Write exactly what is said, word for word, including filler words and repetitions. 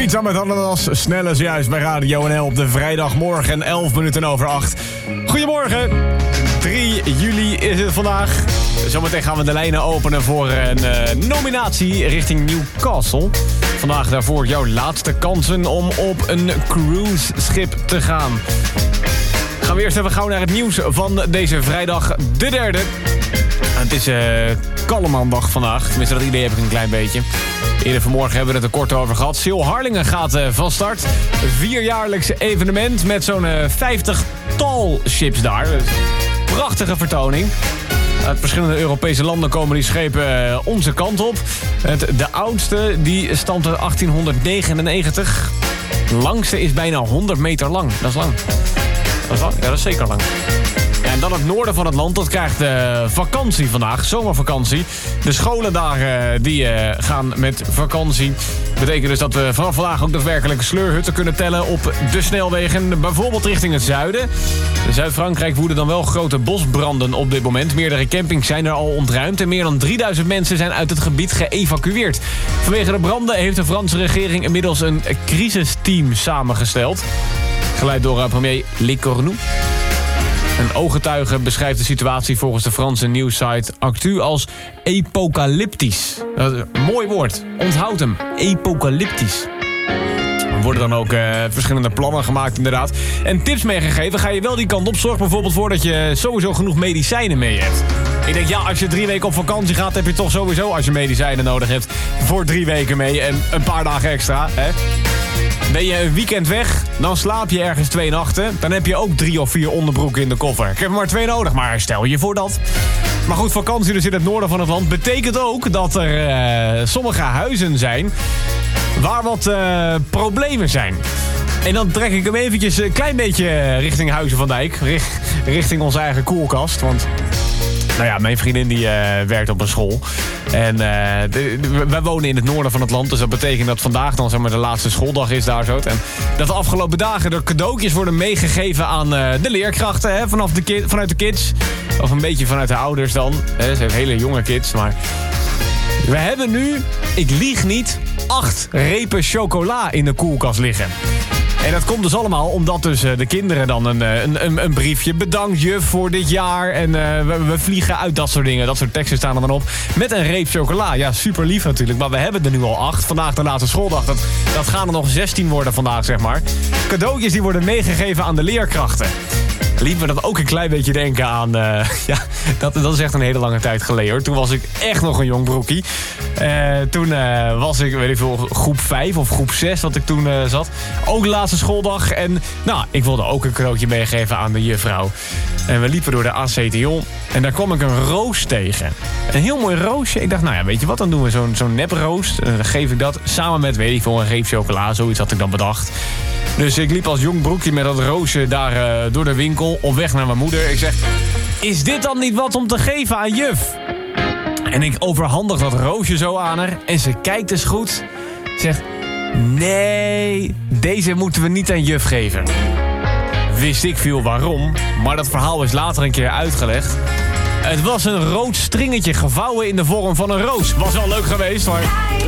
Pizza met ananas, snel is juist bij Radio N L op de vrijdagmorgen, elf minuten over acht. Goedemorgen, drie juli is het vandaag. Zometeen gaan we de lijnen openen voor een uh, nominatie richting Newcastle. Vandaag daarvoor jouw laatste kansen om op een cruiseschip te gaan. Gaan we eerst even gauw naar het nieuws van deze vrijdag de derde. Het is uh, Kallemandag vandaag, tenminste dat idee heb ik een klein beetje. Eerder vanmorgen hebben we het er kort over gehad. Sil Harlingen gaat uh, van start. Een vierjaarlijks evenement met zo'n uh, vijftigtal ships daar. Dus prachtige vertoning. Uit verschillende Europese landen komen die schepen uh, onze kant op. Het, de oudste die stamt uit achttienhonderdnegenennegentig. De langste is bijna honderd meter lang. Dat is lang. Dat is lang? Ja, dat is zeker lang. En dan het noorden van het land, dat krijgt uh, vakantie vandaag, zomervakantie. De scholen daar uh, die uh, gaan met vakantie. Dat betekent dus dat we vanaf vandaag ook daadwerkelijk sleurhutten kunnen tellen op de snelwegen. Bijvoorbeeld richting het zuiden. In Zuid-Frankrijk woeden dan wel grote bosbranden op dit moment. Meerdere campings zijn er al ontruimd en meer dan drieduizend mensen zijn uit het gebied geëvacueerd. Vanwege de branden heeft de Franse regering inmiddels een crisisteam samengesteld. Geleid door uh, premier Le Cornu. Een ooggetuige beschrijft de situatie volgens de Franse nieuwssite Actu als apocalyptisch. Dat is een mooi woord. Onthoud hem. Apocalyptisch. Er worden dan ook uh, verschillende plannen gemaakt inderdaad. En tips meegegeven. Ga je wel die kant op. Zorg bijvoorbeeld voor dat je sowieso genoeg medicijnen mee hebt. Ik denk, ja, als je drie weken op vakantie gaat, heb je toch sowieso, als je medicijnen nodig hebt, voor drie weken mee en een paar dagen extra, hè? Ben je een weekend weg, dan slaap je ergens twee nachten. Dan heb je ook drie of vier onderbroeken in de koffer. Ik heb er maar twee nodig, maar stel je voor dat. Maar goed, vakantie dus in het noorden van het land betekent ook dat er uh, sommige huizen zijn waar wat uh, problemen zijn. En dan trek ik hem eventjes een klein beetje richting Huizen van Dijk. Richt, richting onze eigen koelkast, want nou ja, mijn vriendin die uh, werkt op een school. En uh, de, de, wij wonen in het noorden van het land. Dus dat betekent dat vandaag dan zeg maar de laatste schooldag is daar zo. En dat de afgelopen dagen er cadeautjes worden meegegeven aan uh, de leerkrachten. Hè, vanaf de ki- vanuit de kids. Of een beetje vanuit de ouders dan. Hè, ze hebben hele jonge kids. Maar we hebben nu, ik lieg niet, acht repen chocola in de koelkast liggen. En dat komt dus allemaal omdat dus uh, de kinderen dan een, een, een, een briefje. Bedankt juf voor dit jaar. En uh, we, we vliegen uit, dat soort dingen. Dat soort teksten staan er dan op. Met een reep chocola. Ja, super lief natuurlijk. Maar we hebben er nu al acht. Vandaag de laatste schooldag. Dat, dat gaan er nog zestien worden vandaag, zeg maar. Cadeautjes die worden meegegeven aan de leerkrachten. Liet me dat ook een klein beetje denken aan... Uh, ja, dat, dat is echt een hele lange tijd geleden, hoor. Toen was ik echt nog een jong broekie. Uh, toen uh, was ik, weet ik veel, groep vijf of groep zes, wat ik toen uh, zat. Ook de laatste schooldag. En nou, ik wilde ook een cadeautje meegeven aan de juffrouw. En we liepen door de A C T O. En daar kwam ik een roos tegen. Een heel mooi roosje. Ik dacht, nou ja, weet je wat, dan doen we zo'n, zo'n neproos. En dan geef ik dat samen met, weet ik veel, een reep chocola. Zoiets had ik dan bedacht. Dus ik liep als jong broekje met dat roosje daar uh, door de winkel op weg naar mijn moeder. Ik zeg, is dit dan niet wat om te geven aan juf? En ik overhandig dat roosje zo aan haar. En ze kijkt eens goed. Zegt, nee, deze moeten we niet aan juf geven. Wist ik veel waarom, maar dat verhaal is later een keer uitgelegd. Het was een rood stringetje gevouwen in de vorm van een roos. Was wel leuk geweest, maar...